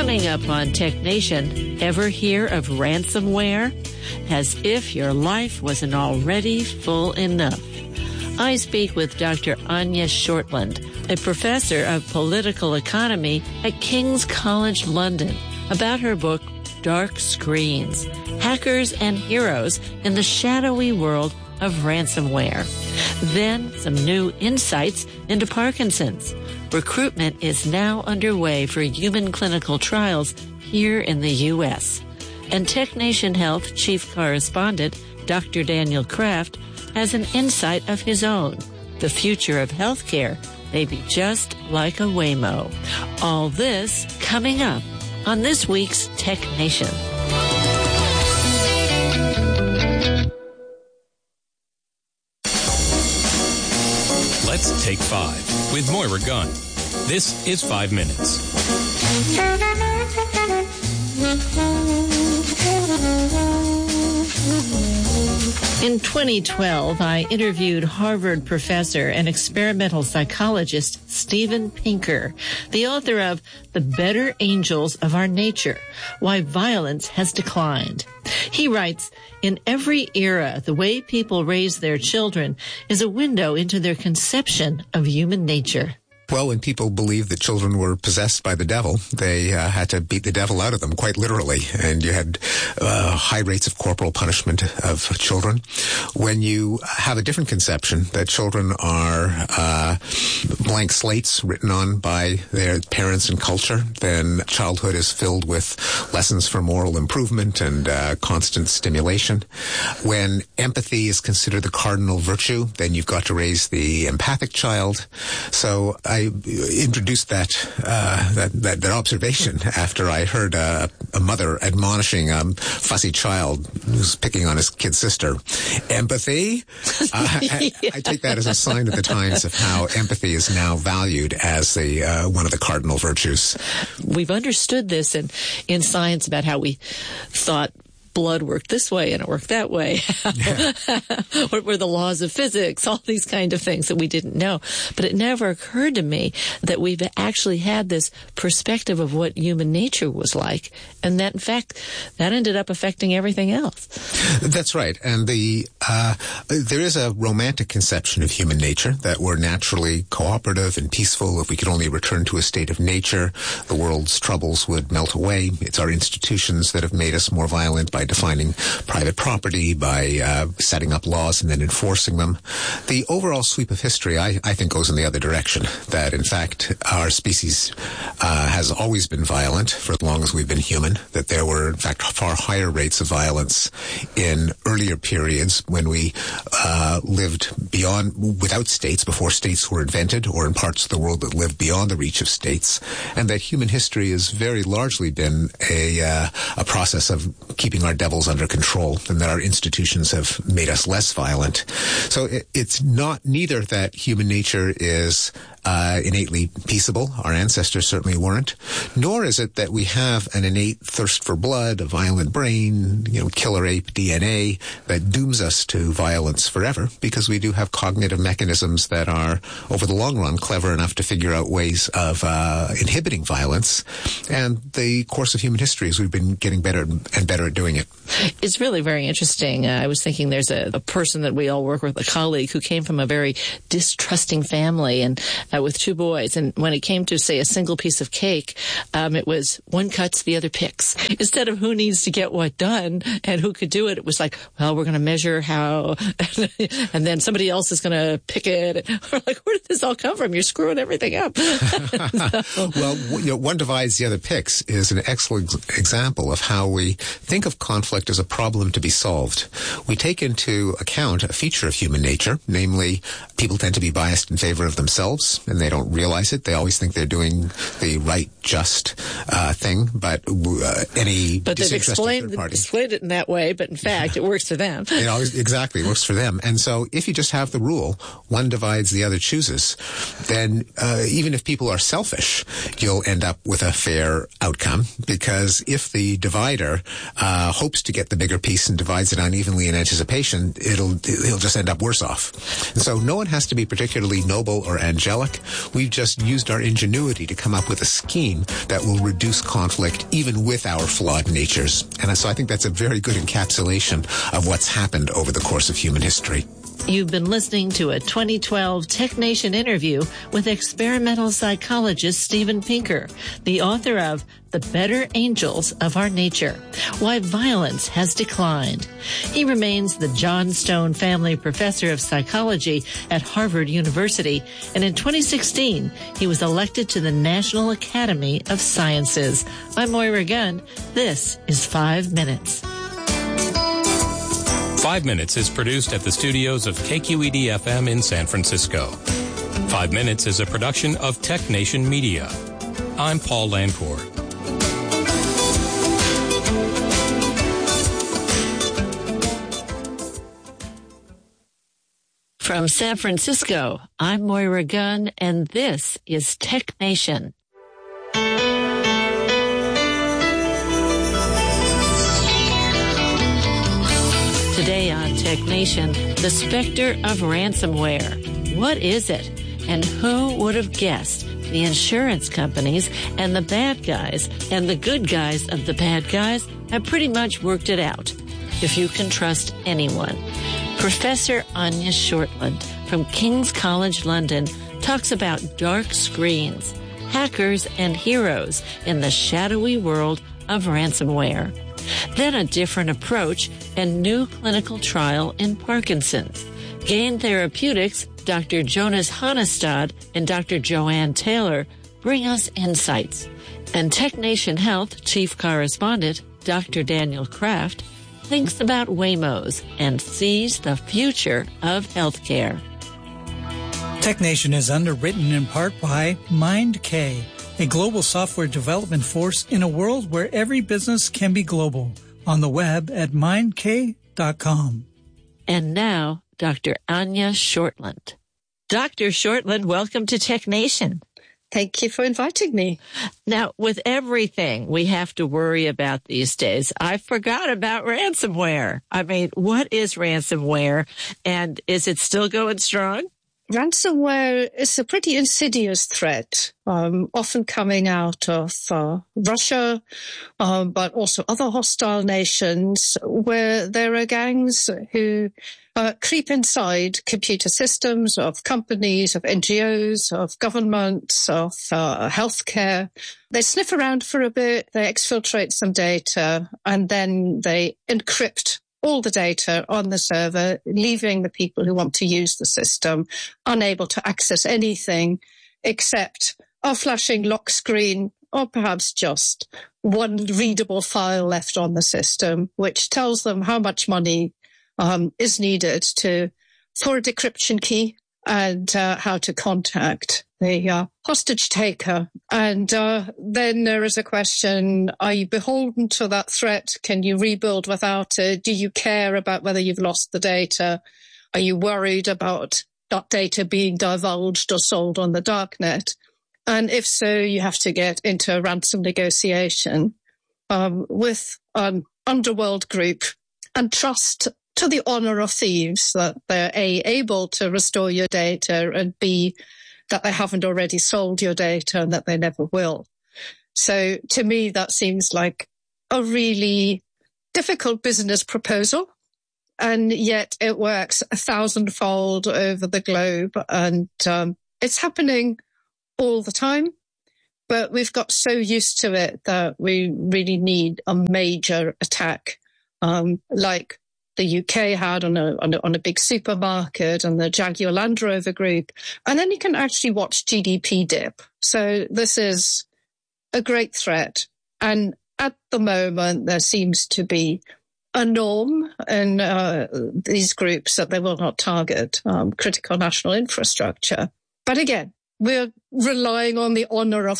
Coming up on Tech Nation, ever hear of ransomware? As if your life wasn't already full enough. I speak with Dr. Anya Shortland, a professor of political economy at King's College London, about her book, Dark Screens, Hackers and Heroes in the Shadowy World of Ransomware. Then some new insights into Parkinson's. Recruitment is now underway for human clinical trials here in the U.S. And Tech Nation Health Chief Correspondent Dr. Daniel Kraft has an insight of his own. The future of healthcare may be just like a Waymo. All this coming up on this week's Tech Nation. Let's take 5 with Moira Gunn. This is 5 Minutes. In 2012, I interviewed Harvard professor and experimental psychologist Steven Pinker, the author of The Better Angels of Our Nature, Why Violence Has Declined. He writes, in every era, the way people raise their children is a window into their conception of human nature. Well, when people believed that children were possessed by the devil, they had to beat the devil out of them, quite literally. And you had high rates of corporal punishment of children. When you have a different conception that children are blank slates written on by their parents and culture, then childhood is filled with lessons for moral improvement and constant stimulation. When empathy is considered the cardinal virtue, then you've got to raise the empathic child. So I introduced that observation after I heard a mother admonishing a fussy child who's picking on his kid sister. Empathy? I take that as a sign of the times of how empathy is now valued as one of the cardinal virtues. We've understood this in science about how we thought blood worked this way and it worked that way. What were the laws of physics? All these kind of things that we didn't know. But it never occurred to me that we've actually had this perspective of what human nature was like. And that, in fact, that ended up affecting everything else. That's right. And there is a romantic conception of human nature, that we're naturally cooperative and peaceful. If we could only return to a state of nature, the world's troubles would melt away. It's our institutions that have made us more violent by defining private property, by setting up laws and then enforcing them. The overall sweep of history, I think, goes in the other direction, that, in fact, our species has always been violent for as long as we've been human, that there were, in fact, far higher rates of violence in earlier periods when we lived without states, before states were invented, or in parts of the world that lived beyond the reach of states, and that human history has very largely been a process of keeping our devils under control, and that our institutions have made us less violent. So it's neither that human nature is innately peaceable. Our ancestors certainly weren't. Nor is it that we have an innate thirst for blood, a violent brain, killer ape DNA that dooms us to violence forever, because we do have cognitive mechanisms that are, over the long run, clever enough to figure out ways of inhibiting violence. And the course of human history is we've been getting better and better at doing it. It's really very interesting. I was thinking there's a person that we all work with, a colleague, who came from a very distrusting family and with 2 boys. And when it came to, say, a single piece of cake, it was one cuts, the other picks. Instead of who needs to get what done and who could do it, it was like, well, we're going to measure how, and then somebody else is going to pick it. We're like, where did this all come from? You're screwing everything up. Well, one divides, the other picks is an excellent example of how we think of conflict as a problem to be solved. We take into account a feature of human nature, namely, people tend to be biased in favor of themselves, and they don't realize it. They always think they're doing the right, just thing, but any disinterested third party. They've explained it in that way, but in fact, it works for them. Exactly, it works for them. And so if you just have the rule, one divides, the other chooses, then even if people are selfish, you'll end up with a fair outcome, because if the divider hopes to get the bigger piece and divides it unevenly in anticipation, he'll just end up worse off. And so no one has to be particularly noble or angelic. luck. We've just used our ingenuity to come up with a scheme that will reduce conflict even with our flawed natures. And so I think that's a very good encapsulation of what's happened over the course of human history. You've been listening to a 2012 TechNation interview with experimental psychologist Steven Pinker, the author of The Better Angels of Our Nature, Why Violence Has Declined. He remains the John Stone Family Professor of Psychology at Harvard University, and in 2016, he was elected to the National Academy of Sciences. I'm Moira Gunn. This is 5 Minutes. 5 Minutes is produced at the studios of KQED-FM in San Francisco. 5 Minutes is a production of TechNation Media. I'm Paul Lancourt. From San Francisco, I'm Moira Gunn, and this is TechNation. Today on TechNation, the specter of ransomware. What is it? And who would have guessed the insurance companies and the bad guys and the good guys of the bad guys have pretty much worked it out, if you can trust anyone. Professor Anya Shortland from King's College London talks about dark screens, hackers and heroes in the shadowy world of ransomware. Then a different approach and new clinical trial in Parkinson's. Gain Therapeutics, Dr. Jonas Hannestad and Dr. Joanne Taylor bring us insights. And TechNation Health Chief Correspondent, Dr. Daniel Kraft, thinks about Waymos and sees the future of healthcare. TechNation is underwritten in part by MindK, a global software development force in a world where every business can be global. On the web at mindk.com. And now, Dr. Anya Shortland. Dr. Shortland, welcome to TechNation. Thank you for inviting me. Now, with everything we have to worry about these days, I forgot about ransomware. I mean, what is ransomware, and is it still going strong? Ransomware is a pretty insidious threat, often coming out of Russia, but also other hostile nations, where there are gangs who creep inside computer systems of companies, of NGOs, of governments, of healthcare. They sniff around for a bit, they exfiltrate some data, and then they encrypt all the data on the server, leaving the people who want to use the system unable to access anything except a flashing lock screen or perhaps just one readable file left on the system, which tells them how much money is needed for a decryption key and how to contact the hostage taker. And then there is a question, are you beholden to that threat? Can you rebuild without it? Do you care about whether you've lost the data? Are you worried about that data being divulged or sold on the darknet? And if so, you have to get into a ransom negotiation with an underworld group and trust to the honor of thieves that they're A, able to restore your data, and B, that they haven't already sold your data and that they never will. So to me, that seems like a really difficult business proposal. And yet it works 1,000-fold over the globe. And it's happening all the time. But we've got so used to it that we really need a major attack, like the UK had on a big supermarket and the Jaguar Land Rover group. And then you can actually watch GDP dip. So this is a great threat. And at the moment, there seems to be a norm in these groups that they will not target critical national infrastructure. But again, we're relying on the honor of